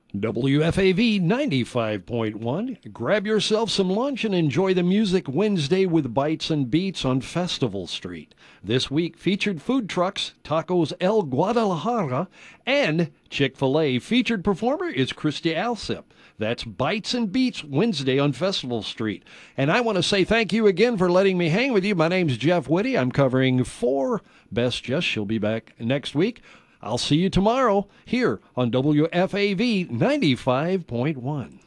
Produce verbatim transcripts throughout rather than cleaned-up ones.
W F A V ninety-five point one. Grab yourself some lunch and enjoy the Music Wednesday with Bites and Beats on Festival Street. This week, featured food trucks, Tacos El Guadalajara, and Chick-fil-A. Featured performer is Christy Alsip. That's Bites and Beats Wednesday on Festival Street. And I want to say thank you again for letting me hang with you. My name's Jeff Whitty. I'm covering for Best Jess. She'll be back next week. I'll see you tomorrow here on W F A V ninety-five point one.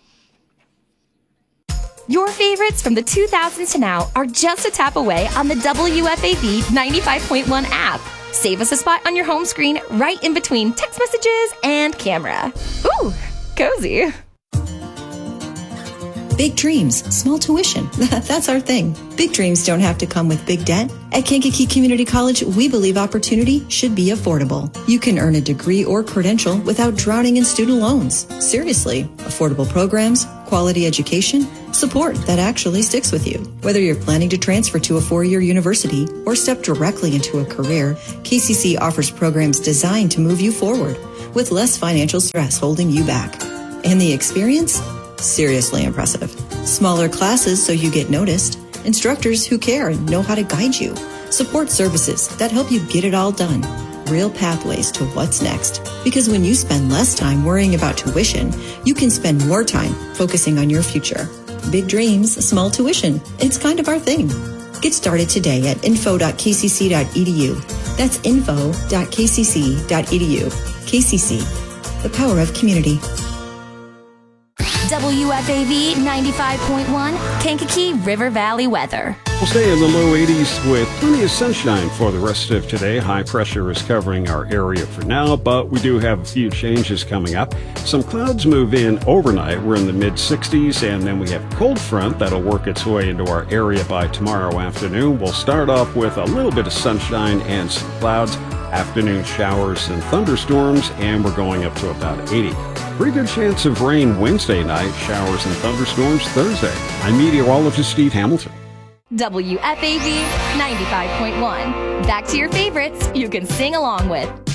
Your favorites from the two thousands to now are just a tap away on the W F A V ninety-five point one app. Save us a spot on your home screen right in between text messages and camera. Ooh, cozy. Big dreams, small tuition. That's our thing. Big dreams don't have to come with big debt. At Kankakee Community College, we believe opportunity should be affordable. You can earn a degree or credential without drowning in student loans. Seriously, affordable programs, quality education, support that actually sticks with you. Whether you're planning to transfer to a four-year university or step directly into a career, K C C offers programs designed to move you forward with less financial stress holding you back. And the experience? Seriously impressive. Smaller classes so you get noticed. Instructors who care and know how to guide you. Support services that help you get it all done. Real pathways to what's next. Because when you spend less time worrying about tuition, you can spend more time focusing on your future. Big dreams, small tuition. It's kind of our thing. Get started today at info dot k c c dot e d u. That's info dot k c c dot e d u. K C C, the power of community. W F A V ninety-five point one, Kankakee River Valley weather. We'll stay in the low eighties with plenty of sunshine for the rest of today. High pressure is covering our area for now, but we do have a few changes coming up. Some clouds move in overnight. We're in the mid sixties, and then we have a cold front that'll work its way into our area by tomorrow afternoon. We'll start off with a little bit of sunshine and some clouds, afternoon showers and thunderstorms, and we're going up to about eighty. Pretty good chance of rain Wednesday night, showers and thunderstorms Thursday. I'm meteorologist Steve Hamilton. W F A V ninety-five point one. Back to your favorites you can sing along with.